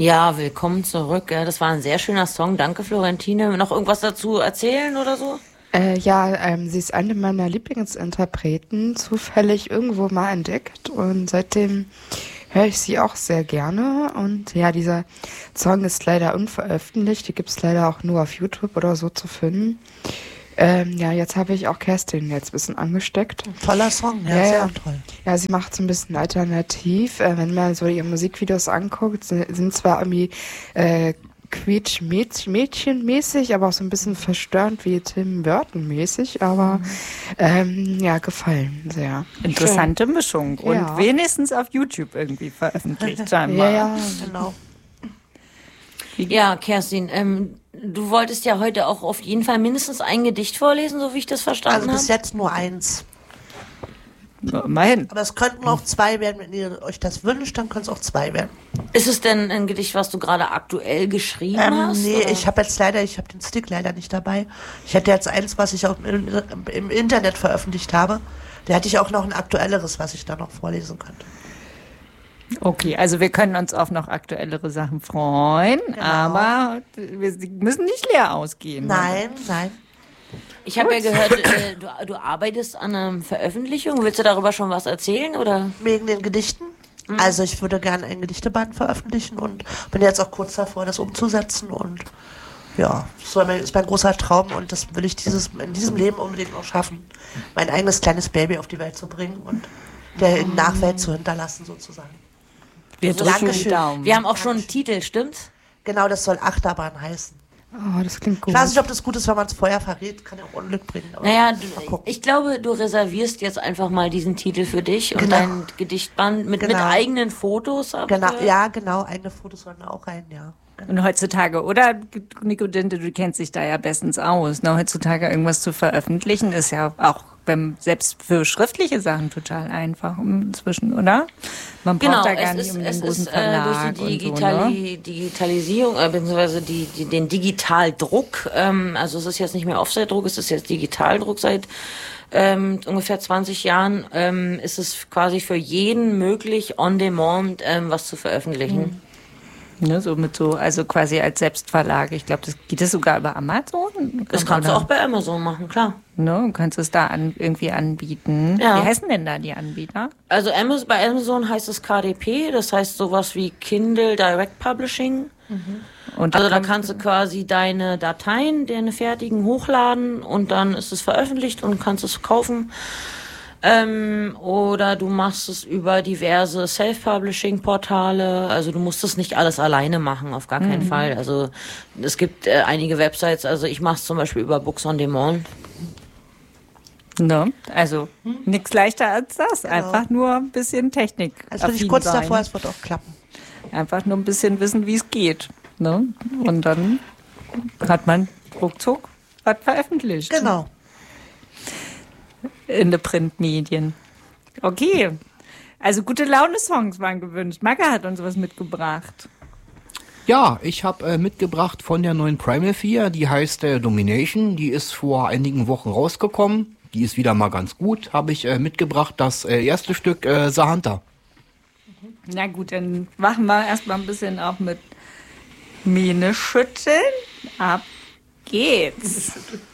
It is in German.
Ja, willkommen zurück. Ja, das war ein sehr schöner Song. Danke, Florentine. Noch irgendwas dazu erzählen oder so? Sie ist eine meiner Lieblingsinterpreten, zufällig irgendwo mal entdeckt und seitdem höre ich sie auch sehr gerne. Und ja, dieser Song ist leider unveröffentlicht, die gibt's leider auch nur auf YouTube oder so zu finden. Jetzt habe ich auch Kerstin jetzt ein bisschen angesteckt. Toller Song, ja, sehr toll. Ja, sie macht so ein bisschen alternativ. Wenn man so ihre Musikvideos anguckt, sind zwar irgendwie Quietsch-Mädchen-mäßig, aber auch so ein bisschen verstörend wie Tim Burton-mäßig, aber gefallen sehr. Interessante Mischung und Ja. wenigstens auf YouTube irgendwie veröffentlicht scheinbar. Ja, Genau. Ja, Kerstin, du wolltest ja heute auch auf jeden Fall mindestens ein Gedicht vorlesen, so wie ich das Also verstanden bis habe. jetzt nur eins. Immerhin. Aber es könnten auch zwei werden, wenn ihr euch das wünscht, dann können es auch zwei werden. Ist es denn ein Gedicht, was du gerade aktuell geschrieben hast? Nee, oder? ich habe den Stick leider nicht dabei. Ich hätte jetzt eins, was ich auch im Internet veröffentlicht habe. Da hätte ich auch noch ein aktuelleres, was ich da noch vorlesen könnte. Okay, also wir können uns auf noch aktuellere Sachen freuen, aber wir müssen nicht leer ausgehen. Nein. Ich habe ja gehört, du arbeitest an einer Veröffentlichung. Willst du darüber schon was erzählen, oder? Wegen den Gedichten. Also ich würde gerne einen Gedichteband veröffentlichen und bin jetzt auch kurz davor, das umzusetzen. Und ja, das ist mein großer Traum und das will ich in diesem Leben unbedingt auch schaffen, mein eigenes kleines Baby auf die Welt zu bringen und der Nachwelt zu hinterlassen sozusagen. Wir drücken die Dankeschön. Daumen. Wir haben auch schon einen Titel, stimmt's? Genau, das soll Achterbahn heißen. Oh, das klingt gut. Ich weiß nicht, ob das gut ist, wenn man es vorher verrät, kann ja auch Unglück bringen. Aber Naja, mal gucken. ich glaube, du reservierst jetzt einfach mal diesen Titel für dich und Genau. dein Gedichtband mit Genau. eigenen Fotos. Genau, eigene Fotos sollen auch rein, ja. Und heutzutage, oder Nico Dinte, du kennst dich da ja bestens aus, ne? Heutzutage irgendwas zu veröffentlichen ist ja auch selbst für schriftliche Sachen total einfach inzwischen, oder? Man braucht da gar nicht um den großen Verlag durch die und so, ne? Digitalisierung, beziehungsweise den Digitaldruck, also es ist jetzt nicht mehr Offset-Druck, es ist jetzt Digitaldruck seit ungefähr 20 Jahren, ist es quasi für jeden möglich, on demand was zu veröffentlichen. Ne, also quasi als Selbstverlag. Ich glaube, geht das sogar über Amazon? Das kannst du auch bei Amazon machen, klar. Ne, du kannst es da irgendwie anbieten. Ja. Wie heißen denn da die Anbieter? Also bei Amazon heißt es KDP, das heißt sowas wie Kindle Direct Publishing. Und Also da kannst du quasi deine Dateien, deine fertigen hochladen und dann ist es veröffentlicht und kannst es kaufen. Oder du machst es über diverse Self-Publishing-Portale. Also du musst es nicht alles alleine machen, auf gar keinen Fall. Also es gibt einige Websites, also ich mache es zum Beispiel über Books on Demand. Ne? Also nichts leichter als das. Genau. Einfach nur ein bisschen Technik. Also bin ich kurz davor, es wird auch klappen. Einfach nur ein bisschen wissen, wie es geht. Ne? Und dann hat man ruckzuck was veröffentlicht. Genau. In den Printmedien. Okay. Also gute Laune-Songs waren gewünscht. Magga hat uns was mitgebracht. Ja, ich habe mitgebracht von der neuen Primal 4, die heißt Domination, die ist vor einigen Wochen rausgekommen, die ist wieder mal ganz gut, habe ich mitgebracht, das erste Stück The Hunter. Na gut, dann machen wir erstmal ein bisschen auch mit Mähne schütteln. Ab geht's.